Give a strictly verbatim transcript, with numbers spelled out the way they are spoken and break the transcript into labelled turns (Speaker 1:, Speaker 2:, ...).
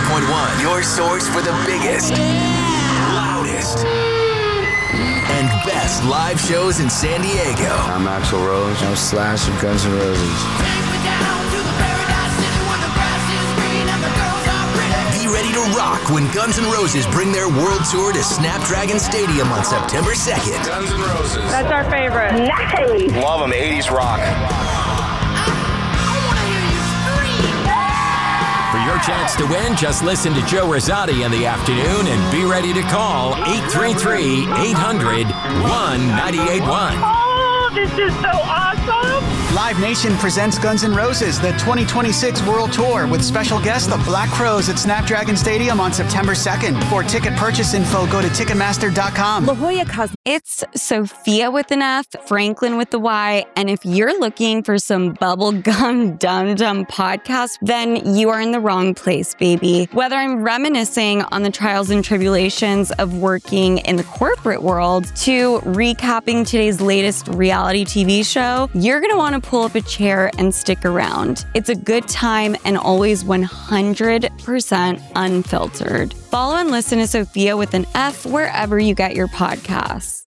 Speaker 1: point one, your source for the biggest, loudest, and best live shows in San Diego.
Speaker 2: I'm Axl Rose. I'm Slash of Guns N' Roses.
Speaker 1: Be ready to rock when Guns N' Roses bring their world tour to Snapdragon Stadium on September second.
Speaker 3: Guns N' Roses.
Speaker 4: That's our favorite.
Speaker 5: Nice.
Speaker 3: Love them, eighties rock.
Speaker 6: For your chance to win, just listen to Joe Rosati in the afternoon and be ready to call eight three three, eight hundred, one nine eight one.
Speaker 4: Oh, this is so awesome.
Speaker 7: Live Nation presents Guns N' Roses, the twenty twenty-six World Tour, with special guest the Black Crowes at Snapdragon Stadium on September second. For ticket purchase info, go to Ticketmaster dot com.
Speaker 8: La Jolla Cosmetics. It's Sophia with an F, Franklin with the Y, and if you're looking for some bubblegum dum-dum podcast, then you are in the wrong place, baby. Whether I'm reminiscing on the trials and tribulations of working in the corporate world to recapping today's latest reality T V show, you're going to want to pull up a chair and stick around. It's a good time and always one hundred percent unfiltered. Follow and listen to Sophia with an F wherever you get your podcasts.